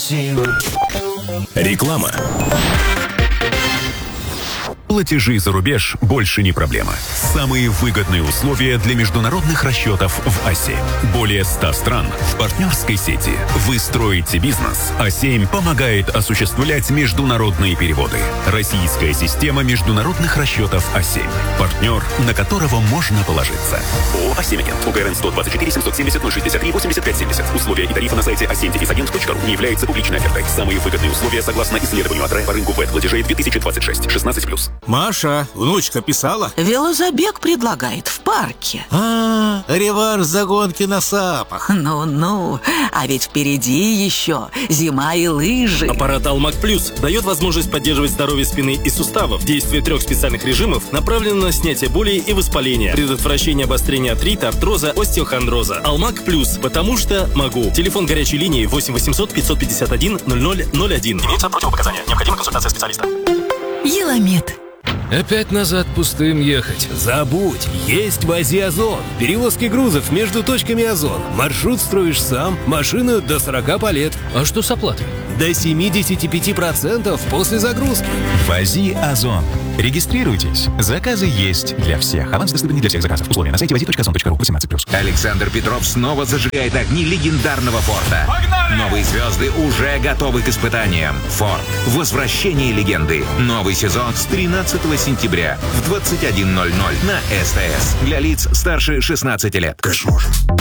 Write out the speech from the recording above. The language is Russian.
Реклама. Платежи за рубеж больше не проблема. Самые выгодные условия для международных расчетов в А7. Более 100 стран в партнерской сети. Вы строите бизнес. А7 помогает осуществлять международные переводы. Российская система международных расчетов А7. Партнер, на которого можно положиться. ООО «А7 Агент». УГРН 124 770 063 85 70. Условия и тарифы на сайте a7-agent.ru. Не является публичной офертой. Самые выгодные условия согласно исследованию АТРЭ по рынку ВЭД-платежей 2026. 16+. Маша, внучка писала? Велозабег предлагает в парке. Реванш за гонки на САПах. Ну, а ведь впереди еще зима и лыжи. Аппарат Алмак Плюс дает возможность поддерживать здоровье спины и суставов. Действие 3 специальных режимов направлено на снятие боли и воспаления, предотвращение обострения артрита, артроза, остеохондроза. Алмак Плюс, потому что могу. Телефон горячей линии 8 800 551 0001. Имеются противопоказания. Необходима консультация специалиста. Еламед. Опять назад пустым ехать. Забудь, есть в Азии Озон. Перевозки грузов между точками Озон. Маршрут строишь сам, машину до 40 полет. А что с оплатой? До 75% после загрузки. В Азии Озон. Регистрируйтесь. Заказы есть для всех. Аванс доступен не для всех заказов. Условия на сайте vazi.ozon.ru. 18+. Александр Петров снова зажигает огни легендарного Форда. Погнали! Новые звезды уже готовы к испытаниям. Форд. Возвращение легенды. Новый сезон с 13 сентября в 21:00 на СТС. Для лиц старше 16 лет. Кэш можем.